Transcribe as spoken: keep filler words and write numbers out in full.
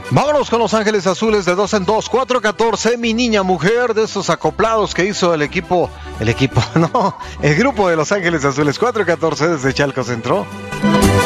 Vámonos con Los Ángeles Azules de dos en dos, cuatro catorce, mi niña mujer, de esos acoplados que hizo el equipo, el equipo, no, el grupo de Los Ángeles Azules, cuatro catorce desde Chalco Centro.